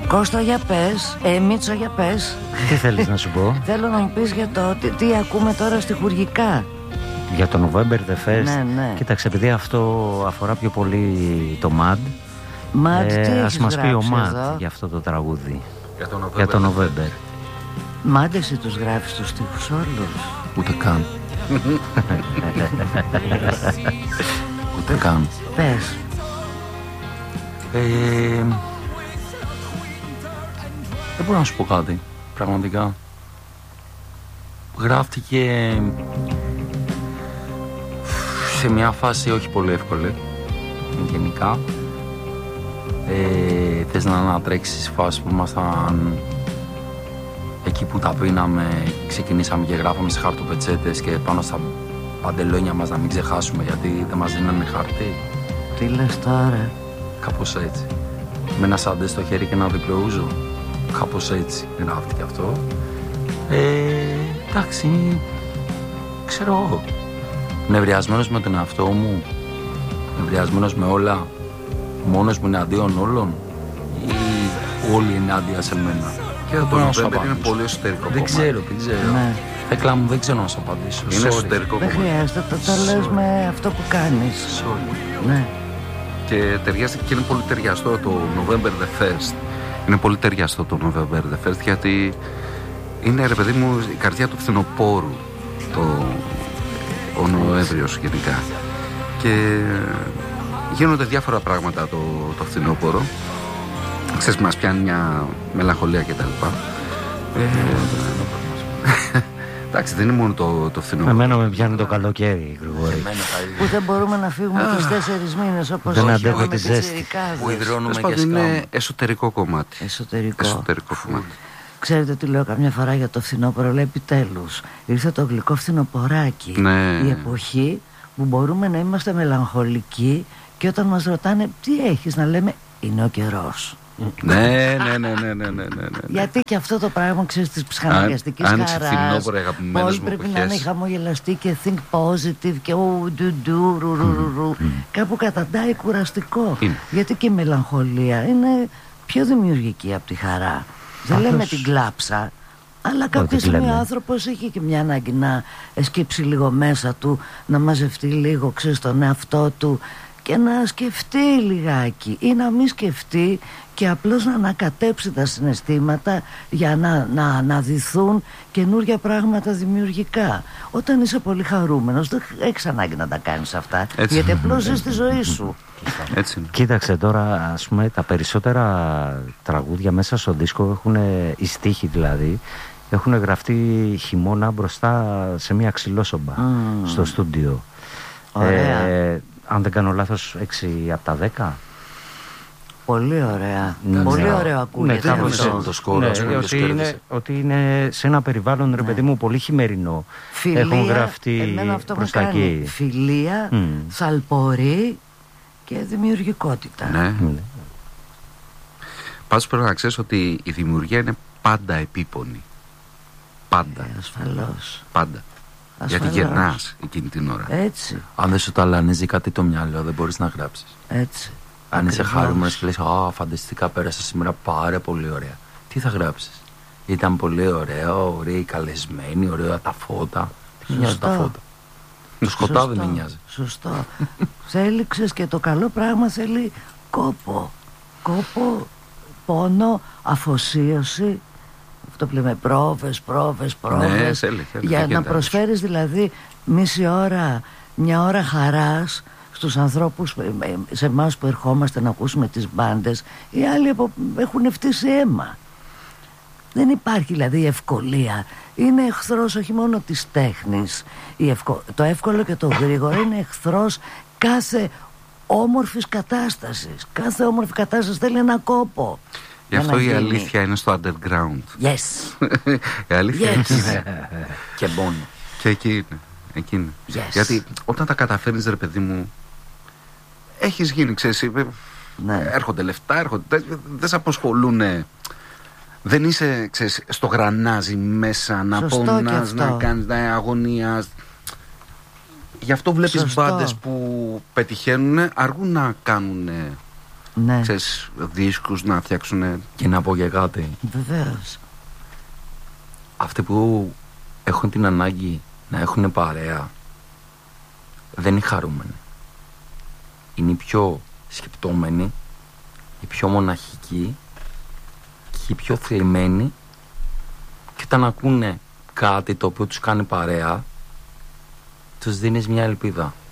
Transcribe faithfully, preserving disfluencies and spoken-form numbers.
Κώστα, για πες. Ε, Μίτσο, για πες. Τι θέλεις να σου πω? Θέλω να μου πεις για το τι, τι ακούμε τώρα στιχουργικά. Για το November the First. Ναι, ναι. Κοίταξε, επειδή αυτό αφορά πιο πολύ το Mad, Mad, ε, τι ας μας πει ο Mad εδώ? για αυτό το τραγούδι. Για το November. Για το November. Mad, εσύ τους γράφεις τους στίχους όλους? Ούτε καν. Ούτε καν. Πες. Ε, δεν μπορώ να σου πω κάτι, πραγματικά. Γράφτηκε σε μια φάση όχι πολύ εύκολη, γενικά. Ε, θες να ανατρέξεις στη φάση που ήμασταν εκεί που τα πίναμε, ξεκινήσαμε και γράφαμε σε χαρτοπετσέτες και πάνω στα παντελόνια μας να μην ξεχάσουμε γιατί δεν μας δίνανε χαρτί. Τι λες τώρα? Κάπως έτσι. Με ένα σαντέ στο χέρι και ένα διπλό ούζο. Κάπως έτσι γράφτηκε αυτό. Ε, εντάξει, ξέρω εγώ. Νευριασμένος με τον εαυτό μου, νευριασμένος με όλα, μόνος μου εναντίον όλων ή όλοι ενάντια σε μένα? Και το November είναι πολύ εσωτερικό Δεν κομμάτι. ξέρω, δεν ξέρω. Ναι. Έκλα μου, δεν ξέρω να σου απαντήσω. Είναι Sorry. εσωτερικό Δεν κομμάτι. χρειάζεται, το, το λες με αυτό που κάνεις. Sorry. Ναι. Και ταιριάζει και είναι πολύ ταιριαστό το November the First. Είναι πολύ ταιριαστό το November the First γιατί είναι, ρε παιδί μου, η καρδιά του φθινοπόρου το, ο Νοέμβριος γενικά. Και γίνονται διάφορα πράγματα το, το φθινόπωρο. Ξέρεις, μας πιάνει μια μελαγχολία κτλ. Ε, εντάξει, δεν είναι μόνο το, το φθινόπωρο. Εμένα με πιάνει το καλοκαίρι, Γρηγόρη. Που δεν μπορούμε να φύγουμε τους τέσσερις μήνες όπως Δεν όχι αντέχω με τη τις ζέστη. τσιρικάδες. Που υδρώνουμε Τέλος και πάντων, είναι σκάμε. εσωτερικό κομμάτι. Εσωτερικό. Εσωτερικό κομμάτι. Ξέρετε τι λέω καμιά φορά για το φθινόπωρο? Λέει επιτέλους ήρθε το γλυκό φθινοποράκι. Ναι. Η εποχή που μπορούμε να είμαστε μελαγχολικοί και όταν μας ρωτάνε τι έχεις να λέμε είναι ο καιρός. Ναι, ναι, ναι, ναι, ναι, ναι, ναι. Γιατί και αυτό το πράγμα, ξέρεις, της ψυχαναγκαστικής Αν- άνοιξε χαράς. φθινόπωρο, οι αγαπημένες Όλοι μου πρέπει να εποχές. είναι χαμογελαστοί και think positive και ου, ντου, ντου, ρου, ρου, ρου, ρου. Κάπου καταντάει κουραστικό. Είναι. Γιατί και η μελαγχολία είναι πιο δημιουργική από τη χαρά. Δεν Αυτός- λέμε την κλάψα, αλλά κάποια Όχι, στιγμή ο λέμε. άνθρωπος έχει και μια ανάγκη να εσκύψει λίγο μέσα του, να μαζευτεί λίγο, ξέρεις, τον εαυτό του και να σκεφτεί λιγάκι ή να μην σκεφτεί και απλώς να ανακατέψει τα συναισθήματα για να, να αναδυθούν καινούργια πράγματα δημιουργικά. Όταν είσαι πολύ χαρούμενος δεν έχεις ανάγκη να τα κάνεις αυτά, Έτσι. γιατί απλώς ζεις τη ζωή σου. Έτσι είναι. Κοίταξε τώρα, ας πούμε, τα περισσότερα τραγούδια μέσα στο δίσκο έχουν, οι στίχοι δηλαδή, έχουν γραφτεί χειμώνα μπροστά σε μια ξυλόσομπα Mm. στο στούντιο. Ωραία. Ε, αν δεν κάνω λάθος, έξι από τα δέκα. Πολύ ωραία. Ναι. Πολύ ωραίο ακούγεται Ναι, αυτό. κάπως έτσι. το σκόρο, Ναι, ας πούμε, ότι, το είναι, σκέρδισε. ότι είναι σε ένα περιβάλλον, ρε παιδί μου, πολύ χειμερινό. Φιλία, Έχουν γραφτεί εμένα αυτό προς μου τα κάνει εκεί. φιλία, Μμ. θαλπορή και δημιουργικότητα. Ναι. Ναι. Πάντως πρέπει να ξέρεις ότι η δημιουργία είναι πάντα επίπονη. Πάντα. Ε, ασφαλώς. Πάντα. Γιατί Ασφαλώς. γερνάς εκείνη την ώρα. Έτσι, Αν δεν σου ταλανίζει κάτι το μυαλό, δεν μπορείς να γράψεις. έτσι. Αν είσαι Ακριβώς. χαρούμενος και λες, α, φανταστικά πέρασα σήμερα πάρα πολύ ωραία. Τι θα γράψεις? Ήταν πολύ ωραίο, ωραίοι καλεσμένοι, ωραία τα φώτα. Τι με νοιάζουν τα Σωστό. φώτα? Το σκοτάδι Σωστό, με νοιάζει. Σωστό. Θέλει, ξέρεις, και το καλό πράγμα θέλει κόπο. Κόπο, πόνο, αφοσίωση. Αυτό που λέμε πρόβες, πρόβες, πρόβες. Ναι, θέλει, θέλει, Για δεν να γίνεται προσφέρεις δηλαδή μισή ώρα, μια ώρα χαράς στους ανθρώπους, σε εμάς που ερχόμαστε να ακούσουμε τις μπάντες. Οι άλλοι απο- έχουν φτύσει αίμα. Δεν υπάρχει δηλαδή ευκολία. Είναι εχθρός όχι μόνο της τέχνης. Η ευκο... Το εύκολο και το γρήγορο είναι εχθρός κάθε όμορφης κατάστασης. Κάθε όμορφη κατάσταση θέλει ένα κόπο. Γι' για αυτό να η γίνει. αλήθεια είναι στο underground. Yes. Η αλήθεια Yes. εκεί είναι. Και μπόνι. Και εκεί είναι. Εκεί είναι. Yes. Γιατί όταν τα καταφέρνεις, ρε παιδί μου, έχεις γίνει, ξέρεις, ε, Ναι. έρχονται λεφτά, έρχονται, δεν- δεν σε απασχολούν. Δεν είσαι, ξέρεις, στο γρανάζι μέσα να Σωστό και πονάς, αυτό. να κάνεις, να αγωνίας. Γι' αυτό βλέπεις Σωστό. μπάντες που πετυχαίνουν, αργούν να κάνουν ναι. ξέρεις, δίσκους να φτιάξουν. Και να πω για κάτι. Βεβαίως. Αυτοί που έχουν την ανάγκη να έχουν παρέα δεν είναι χαρούμενοι. Είναι οι πιο σκεπτόμενοι, οι πιο μοναχικοί και οι πιο θλιμμένοι, και όταν ακούνε κάτι το οποίο τους κάνει παρέα, τους δίνεις μια ελπίδα.